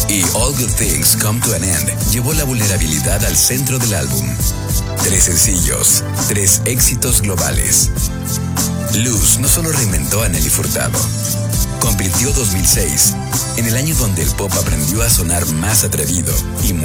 y All Good Things Come to an End llevó la vulnerabilidad al centro del álbum. 3 sencillos, 3 éxitos globales. Luz no solo reinventó a Nelly Furtado, convirtió 2006 en el año donde el pop aprendió a sonar más atrevido y